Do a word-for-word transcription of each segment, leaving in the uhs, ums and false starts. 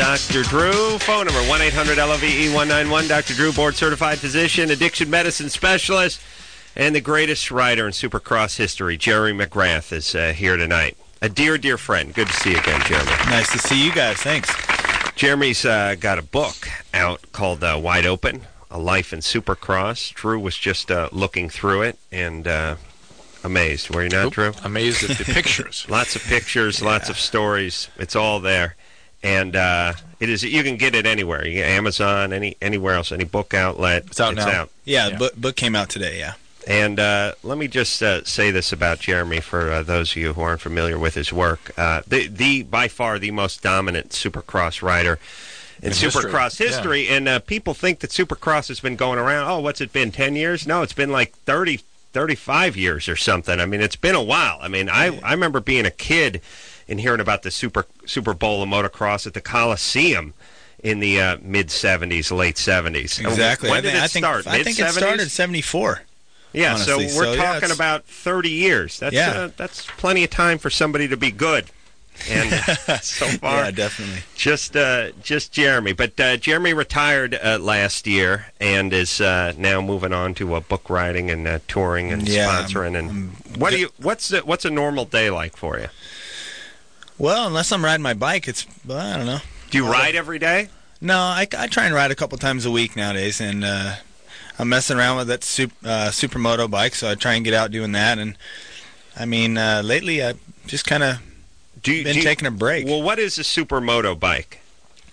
Doctor Drew. Phone number one eight hundred L O V E one nine one. Doctor Drew, board-certified physician, addiction medicine specialist, and the greatest rider in Supercross history, Jeremy McGrath, is uh, here tonight. A dear, dear friend. Good to see you again, Jeremy. Nice to see you guys. Thanks. Jeremy's uh, got a book out called uh, Wide Open, A Life in Supercross. Drew was just uh, looking through it and uh, amazed. Were you not, Oop, Drew? Amazed at the pictures. Lots of pictures, Yeah. lots of stories. It's all there. And uh, it is. You can get it anywhere. You get Amazon, any anywhere else, any book outlet. It's out it's now. Out. Yeah, Yeah. the book, book came out today, yeah. And uh, let me just uh, say this about Jeremy for uh, those of you who aren't familiar with his work. Uh, the, the by far the most dominant Supercross rider in, In Supercross history, history. And uh, people think that Supercross has been going around, oh, what's it been, ten years? No, it's been like thirty, thirty-five years or something. I mean, it's been a while. I mean, I, I remember being a kid and hearing about the Super Super Bowl of motocross at the Coliseum in the uh, mid-seventies, late seventies. Exactly. When I did think, it I think, start? I think it started mid-seventies? seventy-four. Yeah, honestly. so we're So, yeah, talking it's- about thirty years. That's Yeah. uh, that's plenty of time for somebody to be good. And uh, so far, Yeah, definitely. just uh, just Jeremy. But uh, Jeremy retired uh, last year and is uh, now moving on to uh, book writing and uh, touring and Yeah, sponsoring. And I'm- what do you? What's the, what's a normal day like for you? Well, unless I'm riding my bike, it's, well, I don't know. Do you ride every day? No, I, I try and ride a couple times a week nowadays, and uh, I'm messing around with that super, uh, Supermoto bike, so I try and get out doing that. And, I mean, uh, lately I've just kind of Do you, been do you- taking a break. Well, what is a supermoto bike?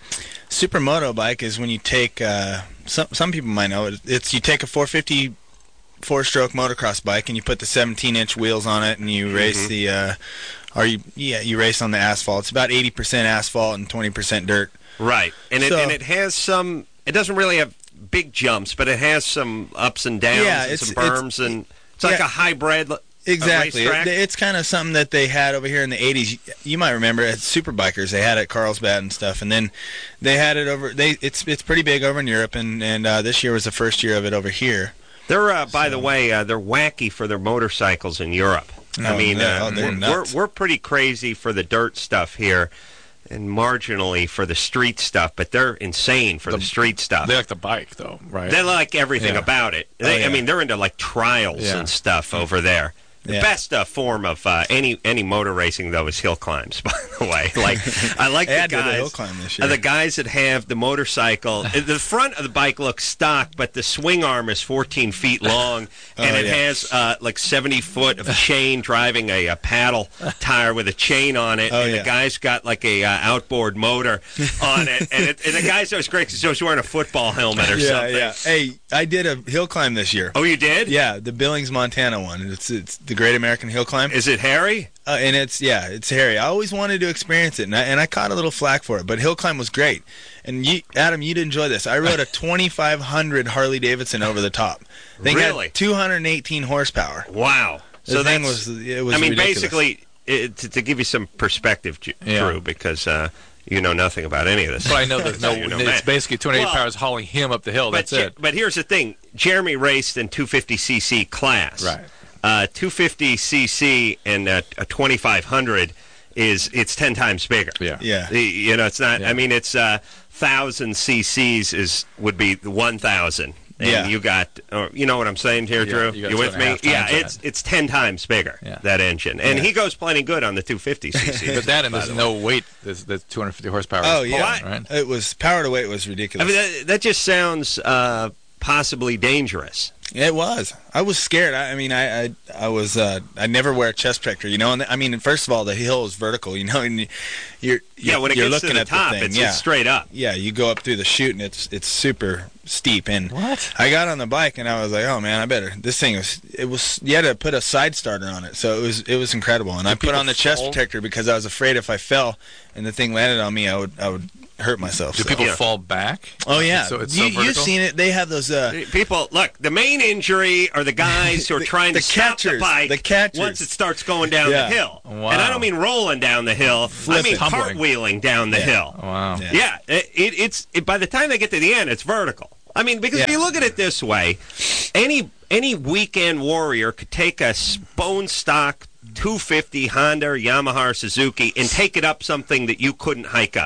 Supermoto bike is when you take, uh, some some people might know it, it's you take a four fifty four-stroke motocross bike and you put the seventeen inch wheels on it and you race Mhm. the, uh, or you, yeah, you race on the asphalt. It's about eighty percent asphalt and twenty percent dirt. Right, and it So- and it has some. It doesn't really have big jumps, but it has some ups and downs Yeah, and it's- some it's- berms, and it's like yeah. a hybrid. l- Exactly. racetrack? It, it's kind of something that they had over here in the eighties. You, you might remember at Superbikers, they had it at Carlsbad and stuff, and then they had it over. They it's it's pretty big over in Europe, and and uh, this year was the first year of it over here. They're, uh, by the way, uh, they're wacky for their motorcycles in Europe. I Oh, mean, yeah, uh, oh, they're we're, we're nuts. we're pretty crazy for the dirt stuff here, and marginally for the street stuff, but they're insane for the, The- street stuff. They like the bike, though, right? They like everything Yeah. about it. They, Oh, yeah. I mean, they're into like trials Yeah. and stuff over there. The Yeah. best uh, form of uh, any any motor racing, though, is hill climbs. By the way, like I like Hey, the I did a guys. hill climb this uh, year. The guys that have the motorcycle, the front of the bike looks stock, but the swing arm is fourteen feet long, and Oh, it yeah. has uh, like seventy foot of chain driving a, a paddle tire with a chain on it, Oh, and yeah. the guy's got like a uh, outboard motor on it, and, it, and the guy's always great because he's wearing a football helmet or yeah, something. yeah. Hey, I did a hill climb this year. Oh, you did? Yeah, the Billings, Montana one. It's it's the Great American Hill Climb. Is it hairy? Uh, and it's, yeah, it's hairy. I always wanted to experience it, and I, and I caught a little flack for it, but hill climb was great. And you, Adam, you'd enjoy this. I rode a twenty-five hundred Harley Davidson over the top. Thing Really? had two hundred eighteen horsepower. Wow. The So thing that's, was, it was I mean, ridiculous. basically, it, to, to give you some perspective, Ju- Yeah. Drew, because uh, you know nothing about any of this. But I know that no, You know, it's man. basically two hundred eighty Well, pounds hauling him up the hill. But, That's Je- it. but here's the thing. Jeremy raced in two fifty c c class. Right. Uh, two fifty c c and uh, a twenty-five hundred is it's ten times bigger. Yeah. Yeah. The- You know, it's not. Yeah. I mean, it's uh, thousand cc's is would be one thousand. And Yeah. you got, or, you know what I'm saying here, Yeah, Drew? you got You two with and a me? half times Yeah, that. it's it's ten times bigger, Yeah. that engine. And Yeah. he goes plenty good on the two fifty c c. But that and there's no weight. There's, there's two hundred fifty horsepower. Oh, is yeah. pulling, right? It was, power to weight was I ridiculous. mean, that, that just sounds uh, possibly dangerous. It was. I was scared. I, I mean, I, I, I was. Uh, I never wear a chest protector, you know. And I mean, first of all, the hill is vertical, you know, and you- you're, Yeah, when it you're gets looking to the at top, the thing. it's, yeah. it's straight up. Yeah, you go up through the chute, and it's it's super steep. And What? I got on the bike, and I was like, oh man, I better. This thing was. It was. You had to put a side starter on it, so it was. It was incredible. And I put people on the chest fall? protector because I was afraid if I fell and the thing landed on me, I would. I would hurt myself. Do so. people Yeah. fall back? Oh yeah. So it's you, so vertical? You've seen it. They have those. Uh, People, look, the main injury are the guys who are The- trying the to stop the catchers, bike the catchers. once it starts going down Yeah. the hill. Wow. And I don't mean rolling down the hill. I Flip mean it. Tumbling. cartwheeling down the Yeah. hill. Wow. Yeah. Yeah, it, it, it's it, by the time they get to the end, it's vertical. I mean, because if Yeah. you look at it this way, any any weekend warrior could take a s- bone stock two fifty Honda, or Yamaha, or Suzuki, and take it up something that you couldn't hike up.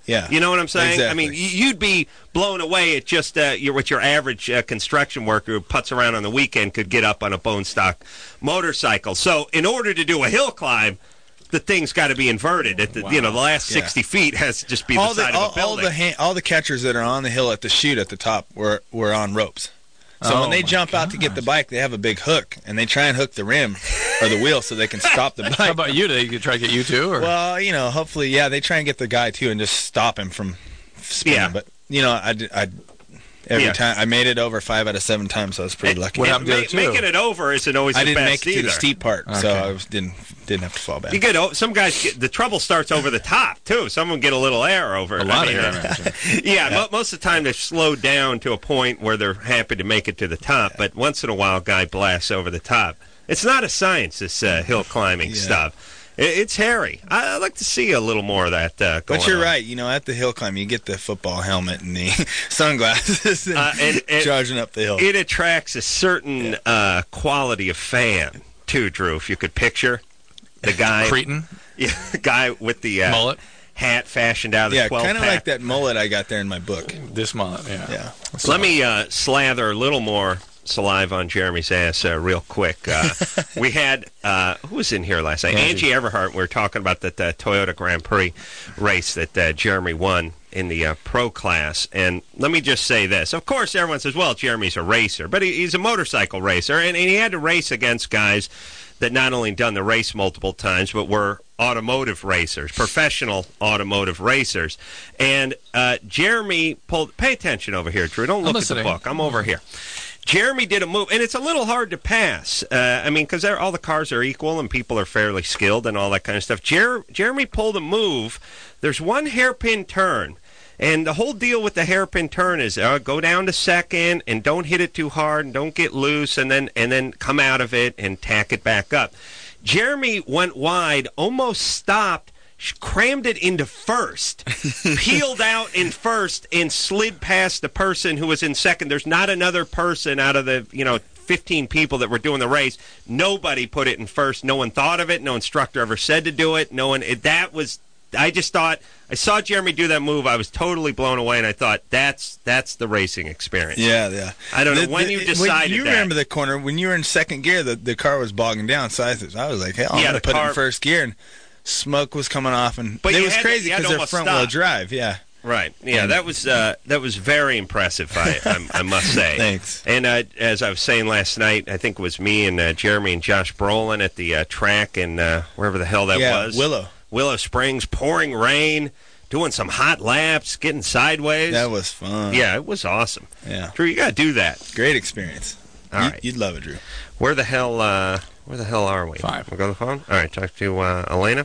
Yeah. You know what I'm saying? Exactly. I mean, y- you'd be blown away at just uh, your, what your average uh, construction worker who puts around on the weekend could get up on a bone stock motorcycle. So in order to do a hill climb, the thing's got to be inverted. At the, Wow. You know, the last Yeah. sixty feet has to just be all the the side all, of a building. all the ha- all the catchers that are on the hill at the chute at the top were were on ropes. So Oh, when they my jump out to get the bike, they have a big hook, and they try and hook the rim or the wheel so they can stop the bike. How about you? Did they try to get you too? Or? Well, you know, hopefully, yeah, they try and get the guy too and just stop him from spinning. Yeah. But you know, I, did- I every Yeah. time I made it over five out of seven times, so I was pretty And- lucky. What and happened to the ma- two? making it over isn't always I the didn't best make it to either. the steep part, so Okay. I was, didn't didn't have to fall back. You get o- some guys. Get, the trouble starts over the top too. Some of them get a little air over. a it. lot I of mean, air, I imagine. Yeah, mo- most of the time they've slowed down to a point where they're happy to make it to the top. But once in a while, a guy blasts over the top. It's not a science, this uh, hill climbing Yeah. stuff. It, it's hairy. I, I'd like to see a little more of that uh, going But you're on. right. You know, at the hill climb, you get the football helmet and the sunglasses and, Uh, and- and- charging up the hill. It attracts a certain uh, quality of fan, too, Drew, if you could picture the guy, Cretin, yeah, the guy with the uh, mullet, hat fashioned out of the yeah, twelve kind of pack. like that mullet I got there in my book. this mullet, yeah. Yeah. Let me uh, slather a little more saliva on Jeremy's ass uh, real quick. Uh, we had, uh, who was in here last night? Angie, Angie. Everhart. We were talking about that uh, Toyota Grand Prix race that uh, Jeremy won in the uh, pro class. And let me just say this. Of course, everyone says, well, Jeremy's a racer. But he, he's a motorcycle racer. And, and he had to race against guys that not only done the race multiple times, but were automotive racers, professional automotive racers. And uh, Jeremy pulled, pay attention over here, Drew. Don't I'm look at the listening. book. I'm over here. Jeremy did a move, and it's a little hard to pass. Uh, I mean, because all the cars are equal and people are fairly skilled and all that kind of stuff. Jer- Jeremy pulled a move. There's one hairpin turn. And the whole deal with the hairpin turn is uh, go down to second and don't hit it too hard and don't get loose and then and then come out of it and tack it back up. Jeremy went wide, almost stopped, sh- crammed it into first, peeled out in first, and slid past the person who was in second. There's not another person out of the, you know, fifteen people that were doing the race. Nobody put it in first. No one thought of it. No instructor ever said to do it. No one. It, that was. I just thought I saw Jeremy do that move. I was totally blown away, and I thought that's that's the racing experience. Yeah, yeah. I don't know The- when the- you decided you that. remember the corner when you were in second gear. The, the car was bogging down. So I, was- I was like, "Hey, I'm Yeah, gonna the put it car- in first gear." And smoke was coming off, and But it you was had to- crazy you had to because they're almost front wheel stop. drive. Yeah, Right. Yeah, And- that was uh, that was very impressive. I I, I must say. Thanks. And uh, as I was saying last night, I think it was me and uh, Jeremy and Josh Brolin at the uh, track in uh, wherever the hell that yeah. was. Willow. Willow Springs, pouring rain, doing some hot laps, getting sideways. That was fun. yeah, it was awesome. yeah. Drew, you got to do that. Great experience. All you, right. You'd love it, Drew. Where the hell? Uh, where the hell are we? Five. We go to the phone. All right. Talk to uh, Elena.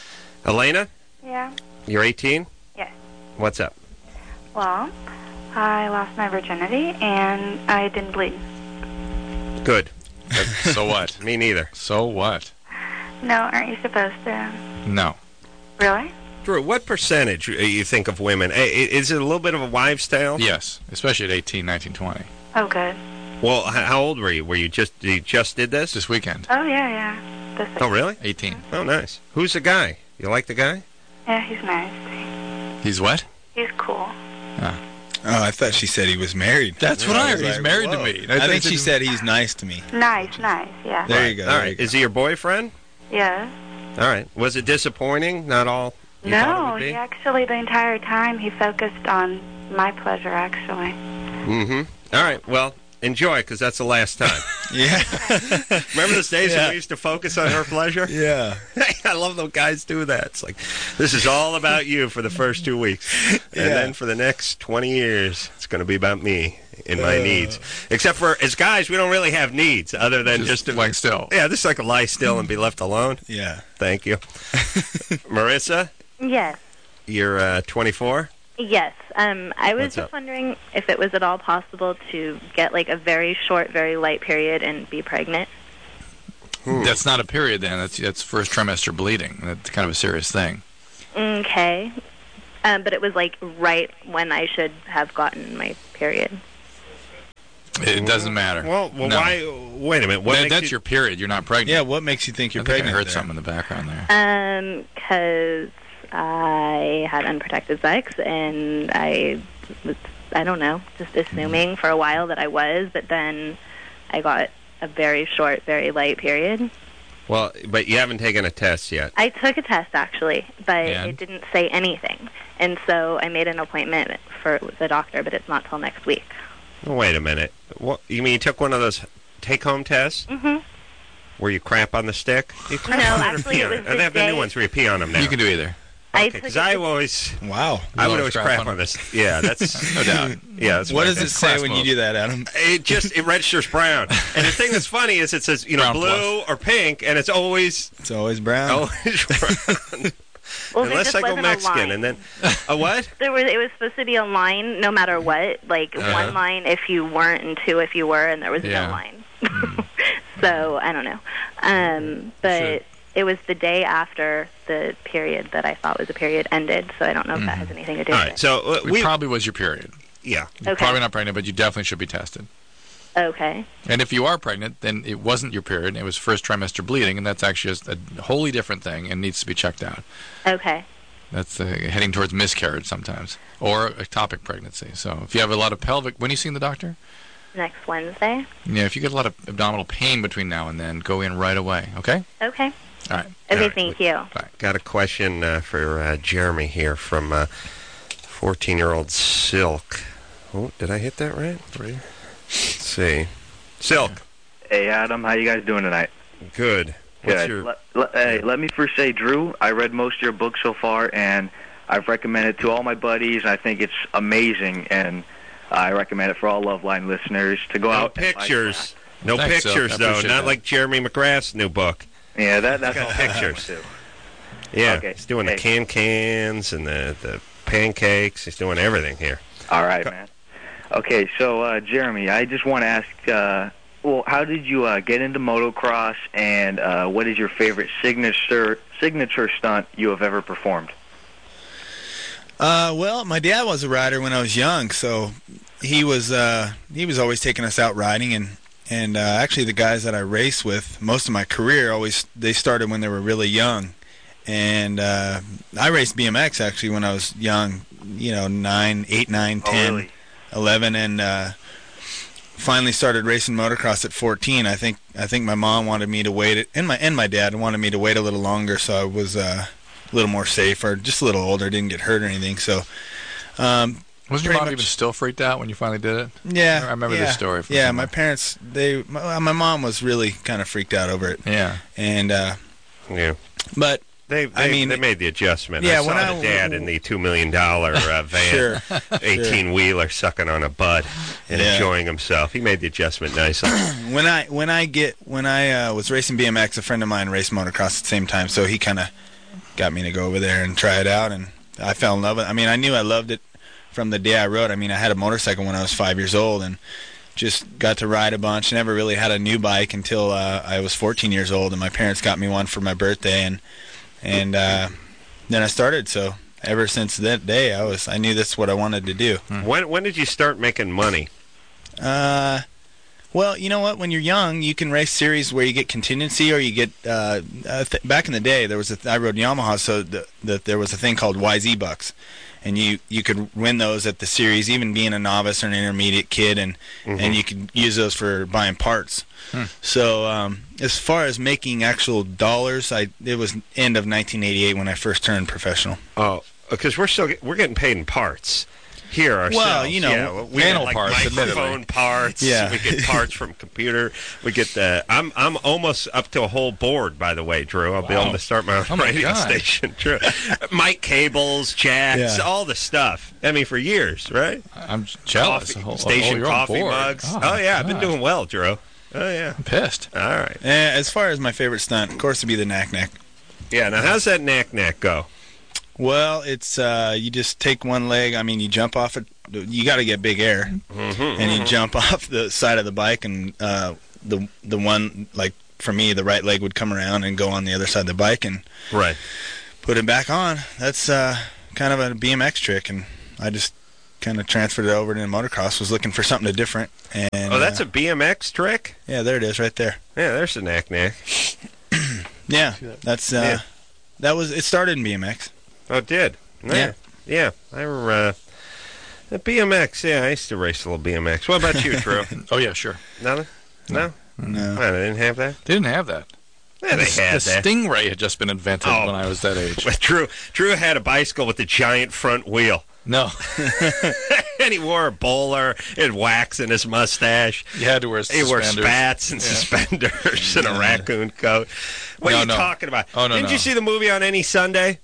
Elena, Yeah. you're eighteen. Yes. What's up? Well, I lost my virginity and I didn't bleed. Good. So what? Me neither. So what? No, aren't you supposed to? No. Really? Drew, what percentage uh, you think of women? i- i- Is it a little bit of a wives' tale? Yes, especially at eighteen, nineteen, twenty. Oh, good. Well, h- how old were you? Were you just you just did this? This weekend, Oh, yeah, yeah. This Oh, really? eighteen. Oh, nice. Who's the guy? You like the guy? Yeah, he's nice. He's what? He's cool. Oh, I thought she said he was married. That's what I heard. was He's like, married to whoa. me. I, I think thought she it- said he's nice to me. Nice, nice, yeah. There you go. All there right. you go. Is he your boyfriend? Yes. All right. Was it disappointing? Not all you thought it No, would be? he actually, the entire time, he focused on my pleasure, actually. Mm-hmm. All right. Well, enjoy, because that's the last time. Yeah. Remember those days when Yeah. we used to focus on her pleasure? yeah. I love those guys do that. It's like, this is all about you for the first two weeks. And Yeah. then for the next twenty years, it's going to be about me and my Uh. needs. Except for, as guys, we don't really have needs other than Just just, to lying still. Yeah, just like a lie still and be left alone. Yeah. Thank you. Marissa, Yes. you're uh, twenty-four? Yes. Um, I was What's just up? wondering if it was at all possible to get like a very short, very light period and be pregnant. Hmm. That's not a period then. That's that's first trimester bleeding. That's kind of a serious thing. Okay. Um, but it was like right when I should have gotten my period. It doesn't matter. Well, well No. why? Wait a minute. What That- makes that's you, your period. You're not pregnant. Yeah, what makes you think you're I think pregnant? I heard there? something in the background there. Um, 'cause I had unprotected sex, and I was, I don't know, just assuming for a while that I was, but then I got a very short, very light period. Well, but you haven't taken a test yet. I took a test, actually, but And? it didn't say anything. And so I made an appointment for the doctor, but it's not till next week. Wait a minute. What, you mean you took one of those take-home tests? Mm-hmm. Where you crap on the stick? You crap No, on it or actually, pee it on was Oh, the they have the new day- ones where you pee on them now. You can do either. I Okay, took because it I the- always, Wow. I would always always crap crap on on this. Yeah, that's No doubt. yeah. That's What my does thing. it say class when mode. you do that, Adam? It just it registers brown. And the thing that's funny is it says you know Brown blue or pink, and it's always It's always brown. always brown. Well, there Unless just I go wasn't a Mexican, line. and then a what? There was, it was supposed to be a line no matter what, like Uh-huh. one line if you weren't and two if you were, and there was Yeah. no line. So, I don't know. Um, but Sure. it was the day after the period that I thought was a period ended, so I don't know if that has anything to do All with right, it. so uh, It we probably was your period. yeah. You're Okay. probably not pregnant, but you definitely should be tested. Okay. And if you are pregnant, then it wasn't your period. It was first trimester bleeding, and that's actually just a wholly different thing and needs to be checked out. Okay. That's uh, heading towards miscarriage sometimes, or ectopic pregnancy. So if you have a lot of pelvic, when are you seeing the doctor? Next Wednesday. Yeah, if you get a lot of abdominal pain between now and then, go in right away. Okay. Okay. All right. Okay, All right. thank you. Got a question uh, for uh, Jeremy here from uh, fourteen-year-old Silk. Oh, did I hit that right? Three. Let's see. Silk. Hey, Adam, how you guys doing tonight? Good. What's Good. your Le- le- hey, let me first say, Drew, I read most of your books so far, and I've recommended it to all my buddies. I think it's amazing, and I recommend it for all Love Line listeners to go no out. and buy pictures? No Thanks, Silk. pictures I though. appreciate Not that. like Jeremy McGrath's new book. that. Yeah, that, that's Got all pictures. too. Yeah, Okay. he's doing Hey. the can cans and the the pancakes. He's doing everything here. All right, Co- man. Okay, so uh, Jeremy, I just want to ask, uh, well, how did you uh, get into motocross, and uh, what is your favorite signature signature stunt you have ever performed? Uh, well, my dad was a rider when I was young, so he was uh, he was always taking us out riding, and and uh, actually the guys that I raced with most of my career always they started when they were really young, and uh, I raced B M X actually when I was young, you know, nine, eight, nine, Oh, ten, really? eleven, and uh, finally started racing motocross at fourteen. I think I think my mom wanted me to wait, it, and my and my dad wanted me to wait a little longer, so I was uh, a little more safer, just a little older, didn't get hurt or anything. So, um, Wasn't your Pretty mom much. even still freaked out when you finally did it? yeah, I remember yeah, this story from Yeah, somewhere. my parents, they, my, my mom was really kind of freaked out over it, Yeah. and uh, Yeah. but They, they, I mean- they made the adjustment. Yeah, I saw when I- the dad in the two million dollar uh, van, sure, eighteen wheeler, sucking on a bud and Yeah. enjoying himself. He made the adjustment nicely. when I when I get when I uh, was racing B M X, a friend of mine raced motocross at the same time, so he kind of got me to go over there and try it out, and I fell in love with it. I mean, I knew I loved it from the day I rode. I mean, I had a motorcycle when I was five years old, and just got to ride a bunch. Never really had a new bike until uh, I was fourteen years old, and my parents got me one for my birthday, and and uh, then I started. So ever since that day, I was I knew that's what I wanted to do. when when did you start making money? Uh, well, you know what? When you're young, you can race series where you get contingency, or you get. Uh, uh, th- back in the day, there was a th- I rode Yamaha, so the, the, there was a thing called Y Z bucks, and you you could win those at the series, even being a novice or an intermediate kid, and and you could use those for buying parts. Hmm. So um, as far as making actual dollars, I it was end of nineteen eighty-eight when I first turned professional. Oh, because we're still get, we're getting paid in parts here ourselves. Well, you know, yeah, we panel get, like, parts, microphone admittedly. parts. Yeah. We get parts from computer. We get the. I'm I'm almost up to a whole board. By the way, Drew, I'll be Wow. able to start my own Oh, my radio God. station. True, mic cables, jacks, Yeah. all the stuff. I mean, for years, right? I'm jealous. Coffee, A whole- station oh, you're on coffee board. mugs. Oh, Oh, my yeah, I've been gosh. doing well, Drew. Oh yeah. I'm pissed. All right. Eh, as far as my favorite stunt, of course, it'd be the knack knack. Yeah. Now, how's that knack knack go? Well, it's uh, you just take one leg. I mean, you jump off it. You got to get big air, Mm-hmm. and you jump off the side of the bike, and uh, the the one like for me, the right leg would come around and go on the other side of the bike and Right. put it back on. That's uh, kind of a B M X trick, and I just kind of transferred it over to motocross. Was looking for something different, and Oh, that's uh, a B M X trick. yeah, there it is, right there. Yeah, there's the knack knack. Yeah, that's uh, Yeah. that was it. Started in B M X. Oh, it did? Yeah. Yeah. I remember, uh, the B M X, yeah, I used to race a little B M X. What about you, Drew? Oh, yeah, sure. Nothing? No? No. Why, they didn't have that? They didn't have that. Yeah, they the, had the that. Stingray had just been invented Oh. when I was that age. But Drew, Drew had a bicycle with a giant front wheel. No. And he wore a bowler and wax in his mustache. You had to wear He suspenders. wore spats and Yeah. suspenders and a Yeah. raccoon coat. What No, are you no. talking about? Oh, no, Didn't no. you see the movie on any Sunday?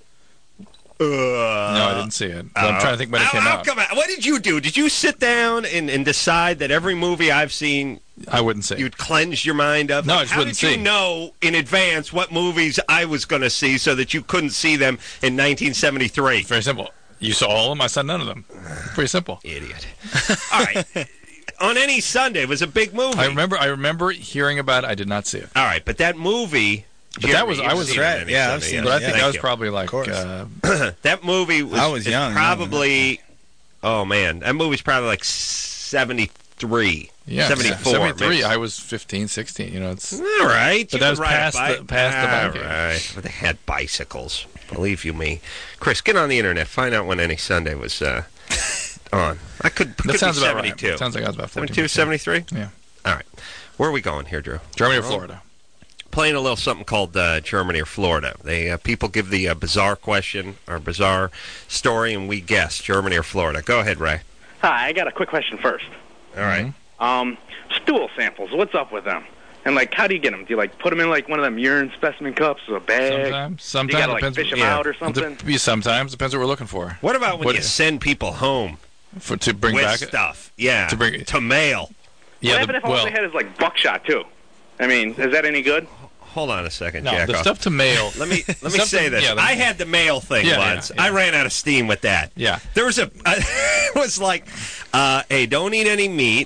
Uh, No, I didn't see it. But I'm trying to think when it how, came how out. come I- what did you do? Did you sit down and, and decide that every movie I've seen I wouldn't see. you'd cleanse your mind of? No, I Like, just how wouldn't did you see. know in advance what movies I was going to see so that you couldn't see them in nineteen seventy-three? Very simple. You saw all of them. I saw none of them. Pretty simple. Idiot. All right. On any Sunday, it was a big movie. I remember. I remember hearing about it. I did not see it. All right, but that movie. But that was- Jeremy, I you've was seen it right. on any Yeah, I've Sunday, seen yes. it. But I Yeah. think Thank that was you. probably like. course. Uh, That movie was, I was is young then, probably. Oh man, that movie's probably like seventy-three. yeah, seventy-four. seventy-three. maybe. I was fifteen, sixteen. You know, it's. All right, But you that could was ride a past bike. the- past the All bike age. right, but they had bicycles. Believe you me, Chris. Get on the internet. Find out when any Sunday was uh, on. I could. could That sounds be about right. seventy-two. That sounds like I was about fourteen. seventy-two, seventy-three. Yeah. All right. Where are we going here, Drew? Germany or Florida? Playing a little something called uh, Germany or Florida. They uh, people give the uh, bizarre question or bizarre story, and we guess Germany or Florida. Go ahead, Ray. Hi, I got a quick question first. All right. Um, stool samples, what's up with them? And, like, how do you get them? Do you, like, put them in, like, one of them urine specimen cups or a bag? Sometimes. You Sometimes. gotta, like, depends. fish them yeah. out or something? Dep- sometimes. Depends what we're looking for. What about when What- you send people home For, to bring with back. stuff? Yeah. To bring- to mail. Yeah. what The, happened if all well, they had is, like, buckshot, too? I mean, is that any good? Hold on a second, no, Jack. the stuff to mail. Let me let me Stuff say to- this. yeah, the- I had the mail thing Yeah, yeah, once. yeah. I ran out of steam with that. Yeah. There was a. Uh, it was like, uh, hey, don't eat any meat,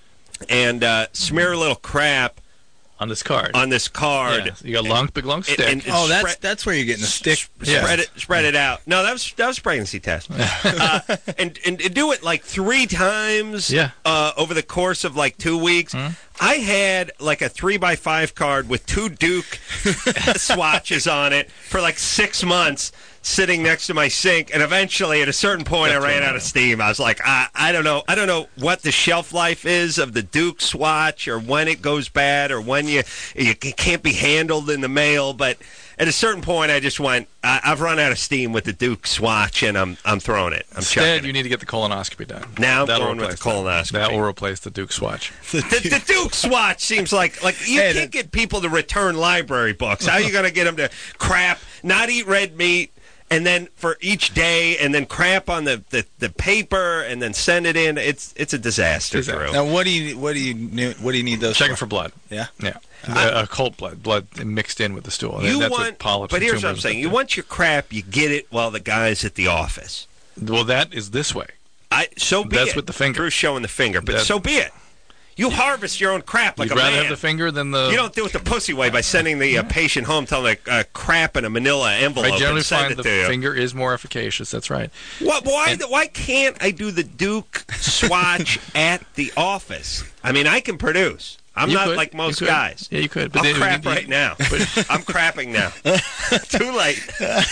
and uh, smear a little crap on this card. on this card. Yeah, you got a long, big long stick. and- and Oh, that's spread- that's where you're getting the stick. Yeah. Spread it, spread it out. No, that was that was pregnancy test. uh, and, and and do it like three times. Yeah. Uh, over the course of like two weeks, I had like a three by five card with two Duke swatches on it for like six months, sitting next to my sink. And eventually, at a certain point, That's I ran what I out of know. steam. I was like, I, I don't know, I don't know what the shelf life is of the Duke swatch, or when it goes bad, or when you you can't be handled in the mail, but. At a certain point, I just went. I, I've run out of steam with the Duke swatch, and I'm I'm throwing it. I'm Instead, chucking you it. need to get the colonoscopy done. Now I'm That'll going with the replace colonoscopy. that. That will replace the Duke swatch. the, the Duke swatch seems like like you Hey, can't that- get people to return library books. How are you going to get them to crap, not eat red meat, and then for each day, and then crap on the, the, the paper, and then send it in? It's it's a disaster, Disaster. Drew. Now, what do you what do you ne- what do you need those Checking for? for blood. Yeah. Yeah. Uh, occult blood, blood mixed in with the stool. And You that's want, what polyps but and here's what I'm tumors saying: and you stuff want your crap, you get it while the guy's at the office. do. Well, that is this way. I so be That's it. with the finger. Drew's showing the finger, but That's- so be it. You harvest your own crap like You'd a rather man. have the finger than the. You don't do it the pussy way by sending the uh, patient home, telling them to uh, crap in a manila envelope I generally and send find it the to you. finger is more efficacious. That's right. What, why, And- why can't I do the Duke swatch at the office? I mean, I can produce. I'm You not could. like You most could. guys. Yeah, you could. But I'll then- crap you- right now. But, I'm crapping now. Too late.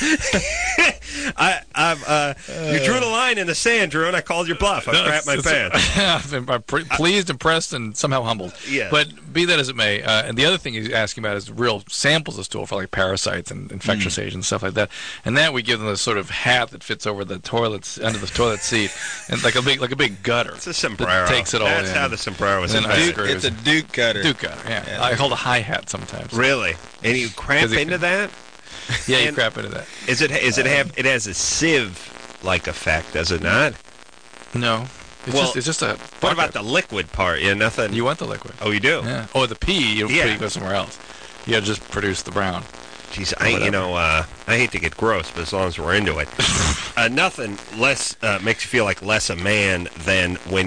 I, I've, uh, you drew the line in the sand, Drew, and I called your bluff. I No, crapped my it's- pants. I'm I'm pre- pleased, impressed, and somehow humbled. Yes. But be that as it may, uh, and the other thing he's asking about is real samples of stool for like parasites and infectious Mm. agents and stuff like that. And that we give them this sort of hat that fits over the toilets under the toilet seat, and like a big like a big gutter. It's a sombrero. That takes it all That's in. how the sombrero is And then I invented. Duke, screws. it's a Duke cutter. Duke gutter. Yeah. Yeah. I hold a hi hat sometimes. Really? And you crap 'Cause it into can- that? Yeah, you And- crap into that. Is it? Is it have? It has a sieve-like effect, does it not? No, it's Well, just it's just a. What about the liquid part? Yeah, nothing. You want the liquid? Oh, you do. Yeah. Oh, the pee. You Yeah. pee go somewhere else. You got to just produce the brown. Jeez, I you whatever. know uh, I hate to get gross, but as long as we're into it, uh, nothing less uh, makes you feel like less a man than when you're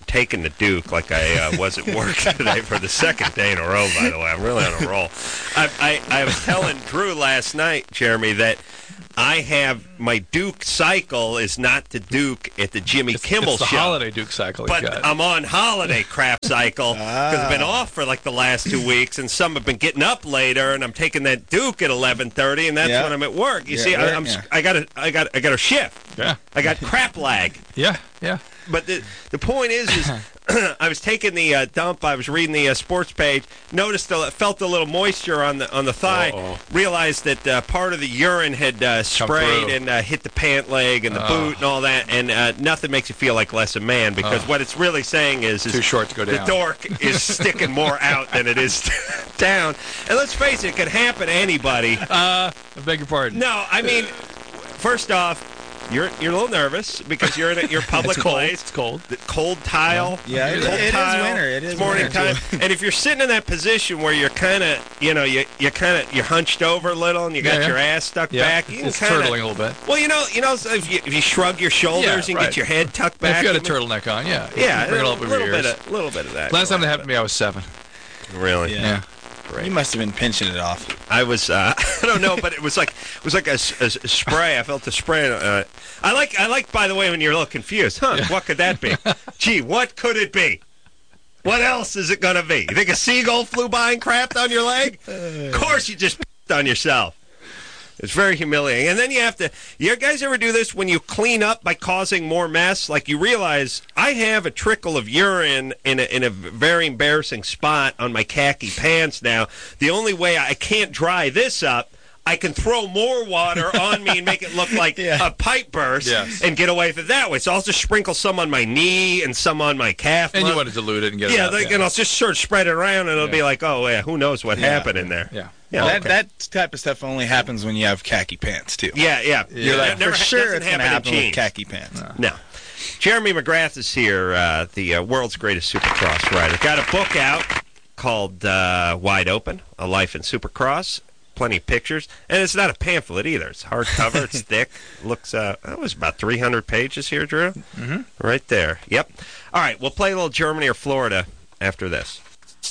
taking the Duke like I uh, was at work today for the second day in a row, by the way. I'm really on a roll. I, I, I was telling Drew last night, Jeremy, that I have my Duke cycle is not the Duke at the Jimmy It's, Kimmel it's the show. holiday Duke cycle. you But got. I'm on holiday crap cycle because I've been off for like the last two weeks, and some have been getting up later, and I'm taking that Duke at eleven thirty, and that's Yeah. when I'm at work. You Yeah, see, I, right, I'm yeah. I got a I got I got a shift. yeah, I got crap lag. yeah, yeah. But the the point is, is I was taking the uh, dump. I was reading the uh, sports page. Noticed, the, felt a little moisture on the on the thigh. Uh-oh. Realized that uh, part of the urine had uh, sprayed through. and uh, hit the pant leg and the Oh. boot and all that. And uh, nothing makes you feel like less a man because what it's really saying is, is Too short to go the down. dork is sticking more out than it is down. And let's face it, it could happen to anybody. Uh, I beg your pardon. No, I mean, first off, you're you're a little nervous because you're in a, your public It's cold. place. It's cold. The cold tile. Yeah, it- cold it is tile, winter. It is it's morning winter, time. too. And if you're sitting in that position where you're kind of, you know, you you kind of you're hunched over a little and you got Yeah, yeah. your ass stuck Yeah, back, you can it's kinda, turtling a little bit. Well, you know, you know, so if you if you shrug your shoulders Yeah, and right. get your head tucked If back, you got a I mean, turtleneck on, yeah, yeah, bring it a up over little your bit ears. of little bit of that. Last time that happened to me, I was seven. Really? Yeah. Yeah. You must have been pinching it off. I was, uh, I don't know, but it was like it was like a, s- a s- spray. I felt a spray. Uh, I like, I like. By the way, when you're a little confused, huh? What could that be? Gee, what could it be? What else is it gonna be? You think a seagull flew by and crapped on your leg? Of course, you just pissed on yourself. It's very humiliating. And then you have to, you guys ever do this when you clean up by causing more mess? Like you realize I have a trickle of urine in a, in a very embarrassing spot on my khaki pants now. The only way I can't dry this up, I can throw more water on me and make it look like Yeah. a pipe burst Yes. and get away with it that way. So I'll just sprinkle some on my knee and some on my calf. And you muscle. want to dilute it and get it Yeah, out. like, and I'll just sort of spread it around and it'll Yeah. be like, oh, yeah, who knows what Yeah. happened in there. Yeah. Yeah, that okay. that type of stuff only happens when you have khaki pants too. Yeah, yeah. You're That like, never for ha- sure doesn't it's going to happen in happen with jeans. khaki pants. No. Jeremy McGrath is here, uh, the uh, world's greatest Supercross rider. Got a book out called uh, Wide Open, A Life in Supercross. Plenty of pictures. And it's not a pamphlet either. It's hardcover. It's thick. Looks, uh, that was about three hundred pages here, Drew. Mm-hmm. Right there. Yep. All right, we'll play a little Germany or Florida after this.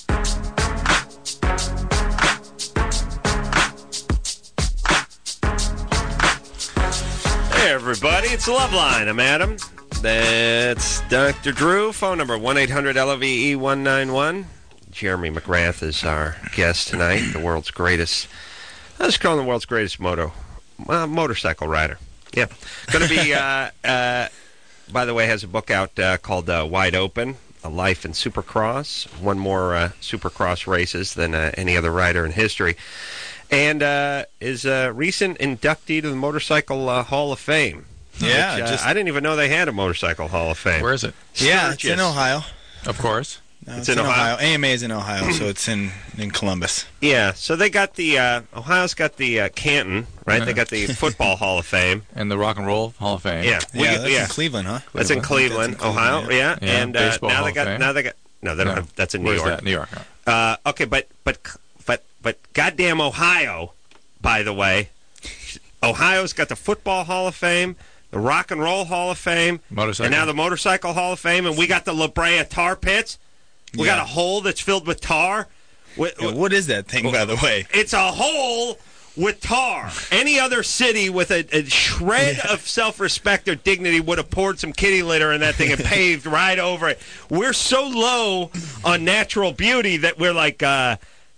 Hey, everybody. It's Loveline. I'm Adam. That's Doctor Drew. Phone number one eight hundred L O V E one nine one. Jeremy McGrath is our guest tonight, the world's greatest, let's call him the world's greatest moto, uh, motorcycle rider. Yeah. Going to be, uh, uh, by the way, has a book out uh, called uh, Wide Open, A Life in Supercross. One more uh, Supercross races than uh, any other rider in history. And uh, is a recent inductee to the Motorcycle uh, Hall of Fame. Yeah, Which, uh, just I didn't even know they had a Motorcycle Hall of Fame. Where is it? yeah, it's in Sturgis. Ohio. Of course. No, It's in Ohio? A M A is in Ohio, so it's in in Columbus. Yeah, so they got the, uh, Ohio's got the uh, Canton, right? They got the Football Hall of Fame. And the Rock and Roll Hall of Fame. Yeah, we Yeah, get- that's yeah. in Cleveland, huh? That's in Cleveland, That's in Ohio. Cleveland, Yeah, yeah. and uh, Baseball now Hall they of got Fame. now they got no, they don't No. have. That's in New Where's York. that? New York. Uh, okay, but but but but goddamn Ohio, by the way, Ohio's got the Football Hall of Fame, the Rock and Roll Hall of Fame, Motorcycle. and now the Motorcycle Hall of Fame, and we got the La Brea Tar Pits. We Yeah. got a hole that's filled with tar. Wi- Yeah, what is that thing, by the way? It's a hole with tar. Any other city with a, a shred of self-respect or dignity would have poured some kitty litter in that thing and paved right over it. We're so low on natural beauty that we're like, uh,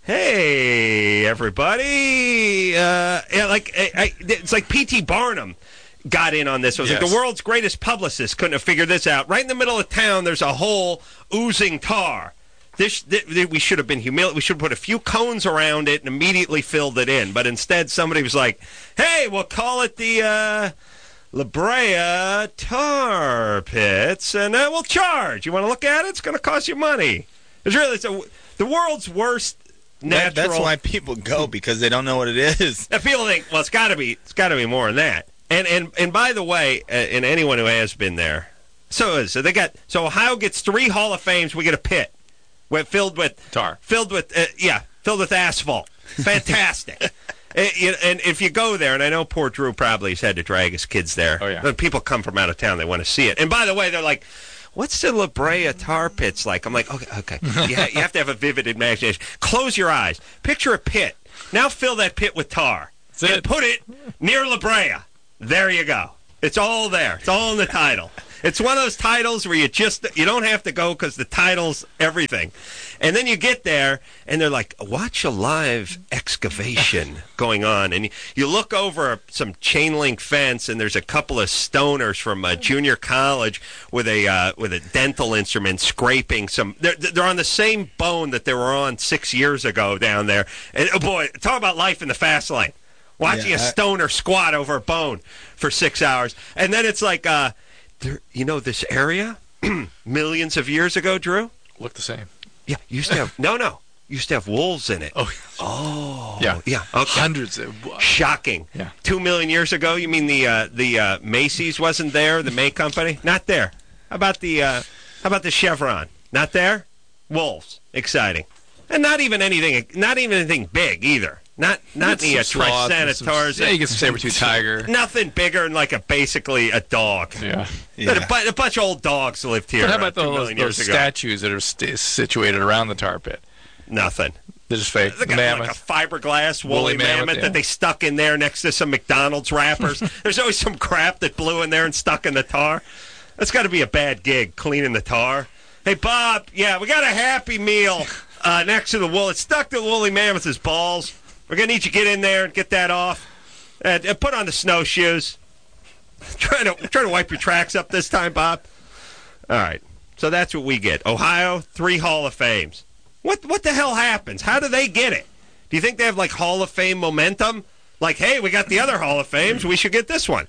hey, everybody. Uh, yeah, like I, I, it's like P T Barnum got in on this. It was like Yes. the world's greatest publicist couldn't have figured this out. Right in the middle of town, there's a hole oozing tar. This, th- th- we should have been humiliated. We should have put a few cones around it and immediately filled it in. But instead, somebody was like, hey, we'll call it the uh, La Brea Tar Pits, and uh, we'll charge. You want to look at it? It's going to cost you money. It's really it's a, the world's worst natural... That, that's why people go, because they don't know what it is. And people think, well, it's got to be, it's got to be more than that. And and and by the way, uh, and anyone who has been there, so so they got so Ohio gets three Hall of Fames. We get a pit, with, filled with Tar. filled with uh, yeah, filled with asphalt. Fantastic. Uh, you- and if you go there, and I know poor Drew probably has had to drag his kids there. Oh, yeah. When people come from out of town, they want to see it. And by the way, they're like, what's the La Brea tar pits like? I'm like, okay, okay. You, ha- you have to have a vivid imagination. Close your eyes. Picture a pit. Now fill that pit with tar. That's and it. put it near La Brea. There you go. It's all there. It's all in the title. It's one of those titles where you just, you don't have to go because the title's everything. And then you get there, and they're like, watch a live excavation going on. And you, you look over some chain link fence, and there's a couple of stoners from a junior college with a uh, with a dental instrument scraping some. They're, they're on the same bone that they were on six years ago down there. And, oh boy, talk about life in the fast lane. Watching Yeah, a I- stoner squat over a bone for six hours. And then it's like, uh, there, you know, this area, millions of years ago, Drew? Look the same. Yeah, used to have, no, no, used to have wolves in it. Oh, Oh, yeah. yeah, okay. Hundreds of. Shocking. Yeah. Two million years ago, you mean the uh, the uh, Macy's wasn't there, the May Company? Not there. How about the, uh, how about the Chevron? Not there? Wolves. Exciting. And not even anything, not even anything big either. Not not the uh, Some sloth and some- Tricenators. Yeah, you get some saber-tooth tiger. Nothing bigger than like a basically a dog. Yeah. Yeah. A, bu- a bunch of old dogs lived here. But how uh, about two those, million those years ago. statues that are st- situated around the tar pit? Nothing. They're just fake. They got Mammoth. like a fiberglass woolly, Woolly mammoth, mammoth, yeah. that they stuck in there next to some McDonald's wrappers. There's always some crap that blew in there and stuck in the tar. That's got to be a bad gig, cleaning the tar. Hey, Bob, yeah, we got a Happy Meal uh, next to the wool. It's stuck to the woolly mammoth's balls. We're going to need you to get in there and get that off. And, and put on the snowshoes. Trying to, trying to wipe your tracks up this time, Bob. All right. So that's what we get. Ohio, three Hall of Fames. What what the hell happens? How do they get it? Do you think they have, like, Hall of Fame momentum? Like, hey, we got the other Hall of Fames. We should get this one.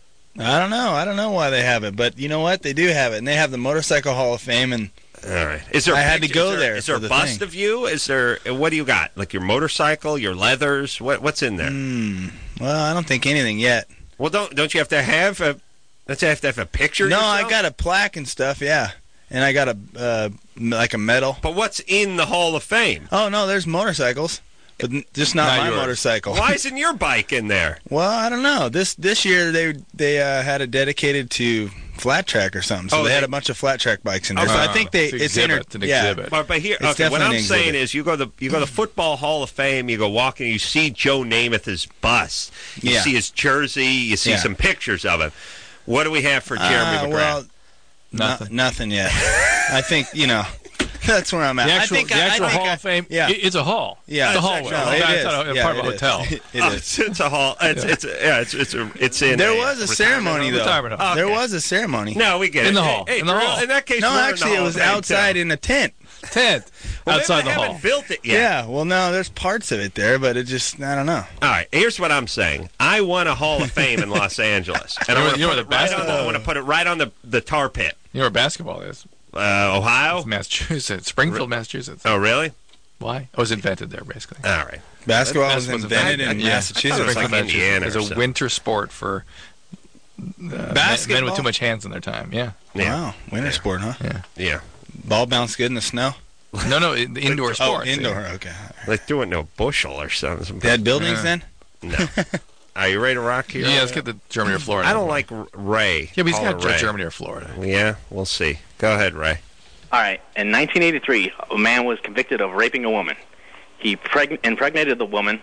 I don't know. I don't know why they have it, but you know what? They do have it, and they have the Motorcycle Hall of Fame, and All right. Is there? I had to picture- go is there, there Is there for a the bust thing. of you? Is there? What do you got? Like your motorcycle, your leathers? What What's in there? hmm, well, I don't think anything yet. Well, don't don't you have to have a? Don't you have to have a picture? No, yourself? I got a plaque and stuff, yeah, and I got a uh, m- like a medal. But what's in the Hall of Fame? Oh no, there's motorcycles, but n- just not, Not my yours. motorcycle. Why isn't your bike in there? Well, I don't know. This this year they they uh, had it dedicated to flat track or something, so Oh, they, they- had a bunch of flat track bikes in there. Oh, so I uh, think they it's it's exhibit, inter- an yeah. exhibit. But, but here, It's okay, what definitely I'm an saying exhibit. is, you go the you go the Football Hall of Fame. You go walking, you see Joe Namath's bust. You Yeah. see his jersey. You see Yeah. some pictures of him. What do we have for Jeremy Uh, McGrath? well, Nothing. no- nothing yet. I think you know. That's where I'm at. The I actual, think the I, actual I think Hall I- of Fame, Yeah. it- it's a hall. Yeah, it's a it's hallway. actually- It's no, it not- is. it's Yeah, part of a it is. hotel. It Oh, is. it's, it's a hall. It's, it's yeah. It's it's a, it's in. There a was a retirement ceremony home. though. Retirement home. There Okay. was a ceremony. No, we get In it. the hall. Hey, In the Drew, hall. In that case, No, we're in the actually, it Hall was of Fame, outside too. in a tent. Tent Well, maybe outside they the haven't hall. built it yet. Yeah. Well, no, there's parts of it there, but it just I don't know. All right. Here's what I'm saying. I won a Hall of Fame in Los Angeles, and I You know want to where put the it right on. The, basketball- I want to put it right on the the tar pit. You know where basketball is? Uh, Ohio. It's Massachusetts. Springfield, Massachusetts. Oh, really? Why? It was invented there, basically. All right. Basketball That- was that was invented invented- in yeah. Massachusetts. I thought it was like Springfield, Indiana It's or a something. winter sport for uh, men- men Basketball? with too much hands in their time. Yeah. Yeah. Wow, winter Yeah. sport, huh? Yeah. Ball bounce good in the snow. No, no, the indoor Oh, sport. indoor. Okay. Like doing no bushel or something. They had buildings Yeah. then. No. Are you ready to rock here? Yeah, let's get the Germany or Florida. I don't like R- Ray. Yeah, but he's Call got her Ray. Germany or Florida. Yeah, we'll see. Go ahead, Ray. All right. In nineteen eighty-three, a man was convicted of raping a woman. He preg- impregnated the woman,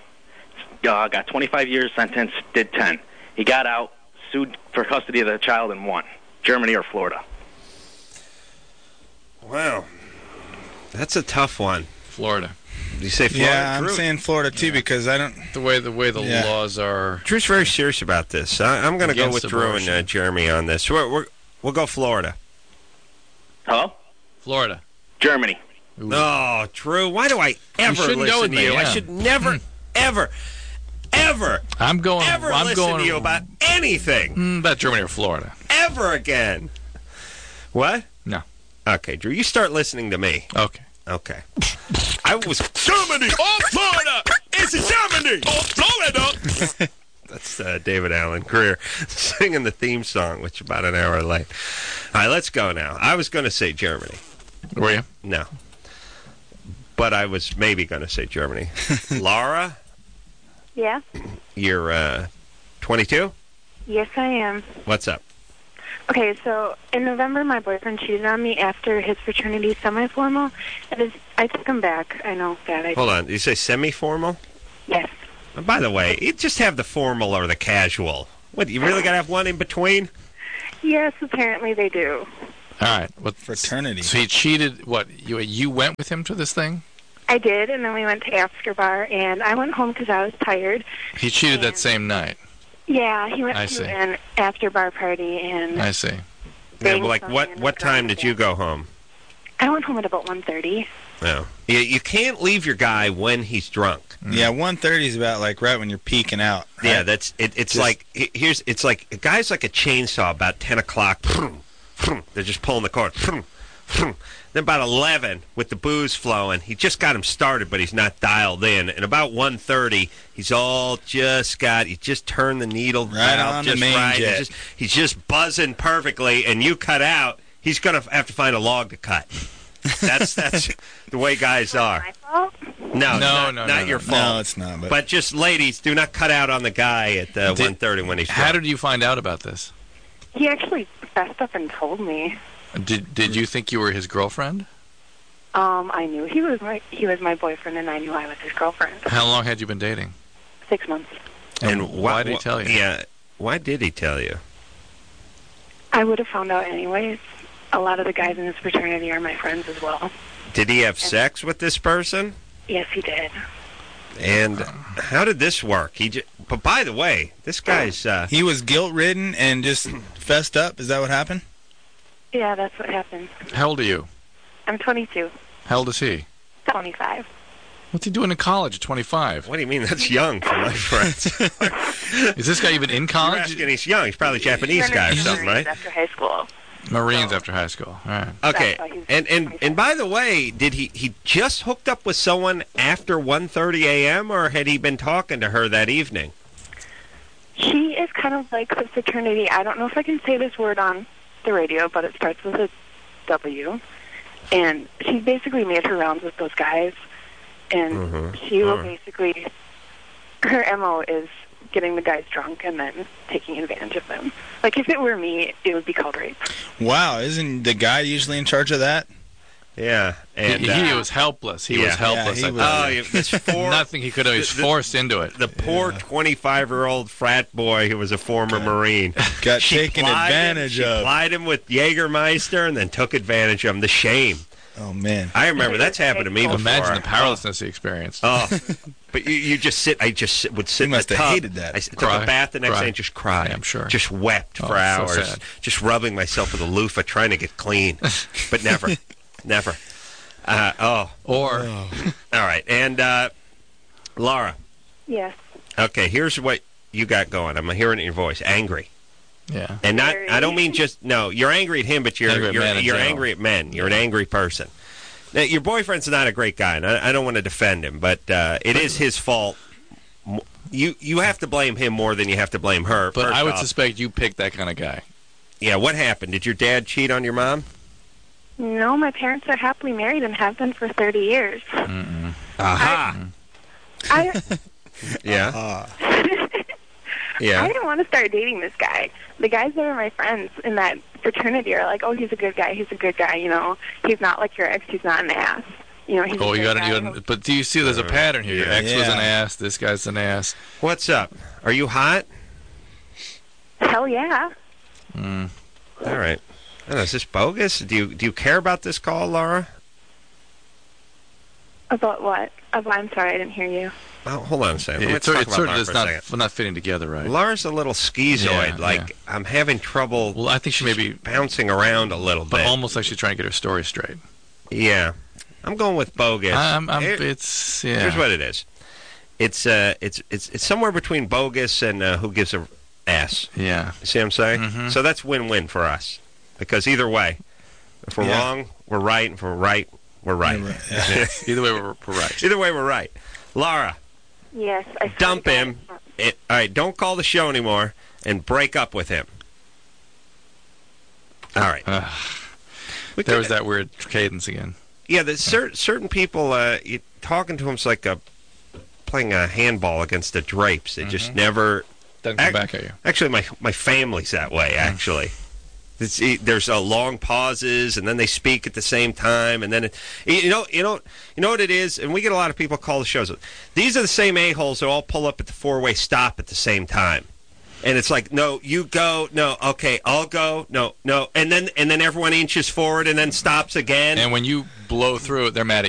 uh, got twenty-five years sentence, did ten. He got out, sued for custody of the child, and won. Germany or Florida? Wow. That's a tough one. Florida. Did you say Florida? Yeah, I'm Drew? saying Florida too because I don't. The way the way the Yeah. laws are. Drew's very serious about this. I, I'm going to go Against with Drew and abortion. uh, Jeremy on this. We're, we're, we'll go Florida. Hello? Florida. Germany. Ooh. Oh, Drew, why do I ever shouldn't go listen with to me, you? I yeah. should never, ever, ever, I'm going. ever I'm listen going to you about anything Mm, about Germany or Florida. ever again. What? No. Okay, Drew, you start listening to me. Okay. Okay. I was Germany or Florida. It's Germany or Florida. That's uh, David Allen Greer singing the theme song, which is about an hour late. All right, let's go now. I was going to say Germany. Were you? No. But I was maybe going to say Germany. Laura, Yeah. you're uh, twenty-two? Yes, I am. What's up? Okay, so in November, my boyfriend cheated on me after his fraternity semi-formal. It is, I took him back. I know that. I Hold on. Did you say semi-formal? Yes. And by the way, you just have the formal or the casual. What, you really got to have one in between? Yes, apparently they do. All right. What Fraternity. So he cheated. What you you went with him to this thing? I did, and then we went to after bar, and I went home because I was tired. He cheated that And- same night. Yeah, he went I to see. an after bar party, and I see. Yeah, banged well, like, somebody what, in the what time did garage. you go home? I went home at about one thirty. No. You, you can't leave your guy when he's drunk. Yeah, one thirty is about like right when you're peeking out. Right? Yeah, that's it, it's Just- like he- here's it's like a guy's like a chainsaw about ten o'clock. They're just pulling the cord. Then about eleven, with the booze flowing, he just got him started, but he's not dialed in. And about one thirty, he's all just got. He just turned the needle Right valve on the just main right. jet. He's just, he's just buzzing perfectly, and you cut out. He's gonna have to find a log to cut. That's that's the way guys are. My fault? No, No, not, no, not no, your no. fault. No, it's not. But, But just ladies, do not cut out on the guy at uh, Did- one thirty when he's How drunk. did you find out about this? He actually fessed up and told me. Did Did you think you were his girlfriend? Um, I knew he was my he was my boyfriend, and I knew I was his girlfriend. How long had you been dating? Six months. And why did he tell you? Yeah, why did he tell you? I would have found out anyways. A lot of the guys in this fraternity are my friends as well. Did he have sex with this person? Yes, he did. And how did this work? He j- but by the way, this guy's uh, he was guilt-ridden and just fessed up. Is that what happened? Yeah, that's what happened. How old are you? I'm twenty-two. How old is he? twenty-five. What's he doing in college at twenty-five? what do you mean? That's young for my friends. Is this guy even in You're college? asking he's young. He's probably a Japanese He guy or went into something, Marines right? After high school. Marines So- after high school. All right. Okay. That's why he's And and and by the way, did he he just hooked up with someone after one thirty a.m. or had he been talking to her that evening? She is kind of like the fraternity. I don't know if I can say this word on the radio, but it starts with a W. And she basically made her rounds with those guys. And Mhm. she will Alright. basically, her M O is getting the guys drunk and then taking advantage of them. Like, if it were me, it would be called rape. Wow, isn't the guy usually in charge of that? Yeah. And he, uh, he was helpless. He yeah. was helpless. Yeah, I he thought. was. oh, you- this poor Nothing he could have. He was the- forced into it. the poor twenty-five-year-old frat boy who was a former Marine. Got She taken plied him- advantage she of. plied him with Jägermeister and then took advantage of him. The shame. Oh man. I remember that's happened to me before. Imagine the powerlessness he experienced. Oh, but you, you just sit. I just sit, would sit. He in must the have tub. hated that. I s- took Cry. a bath the next Cry. day and just cried. Yeah, I'm sure. Just wept Oh, for so hours, sad. just rubbing myself with a loofah, trying to get clean, but never, never. Uh, oh, Or all right. And uh, Laura, Yes. okay. Here's what you got going. I'm hearing it in your voice. Angry. yeah. And not, Very. I don't mean just, no, you're angry at him, but you're Angry at you're, men in you're general. angry at men. You're an angry person. Now, your boyfriend's not a great guy, and I, I don't want to defend him, but uh, it is his fault. M- You you have to blame him more than you have to blame her. But First I would off, suspect you picked that kind of guy. yeah, what happened? Did your dad cheat on your mom? No, my parents are happily married and have been for thirty years. Mm-mm. Aha. I Yeah. Ah. I Yeah. didn't want to start dating this guy. The guys that are my friends in that fraternity are like, oh, he's a good guy, he's a good guy, you know. He's not like your ex, he's not an ass. You know, he's Oh, a you good got guy. you got. But do you see? There's a pattern here. Your Yeah. ex was an Yeah. ass. This guy's an ass. What's up? Are you hot? Hell yeah. Mm. All right. I don't know, is this bogus? Do you do you care about this call, Laura? About what? Oh, I'm sorry, I didn't hear you. Oh, hold on a second. It, Let's sort- talk it about sort Laura of for is a not second. not fitting together, right? Laura's a little schizoid. Yeah, like, I'm having trouble Well, I think she may be, bouncing around a little but bit. almost like she's trying to get her story straight. Yeah. I'm going with bogus. I'm, I'm, Here- it's yeah. Here's what it is. It's uh, it's it's it's somewhere between bogus and uh, who gives a ass. Yeah. You see what I'm saying? Mhm. So that's win-win for us, because either way, if we're Yeah. wrong, we're right. and If we're right, we're right. You're right. Yeah. Either way, we're, we're right. Either way, we're right. Laura, Yes, I swear dump to God. him. It, all right, don't call the show anymore and break up with him. All right. Uh, We there could- was that weird cadence again. Yeah, there's cer- certain people, uh, you, talking to them's like a, playing a handball against the drapes. They just never... Doesn't come Ac- back at you. Actually, my my family's that way, actually. It's, there's uh, long pauses, and then they speak at the same time, and then it, you know, you know, you know what it is. And we get a lot of people call the shows. These are the same a-holes that all pull up at the four-way stop at the same time, and it's like, no, you go, no, okay, I'll go, no, no, and then and then everyone inches forward and then stops again. And when you blow through it, they're mad at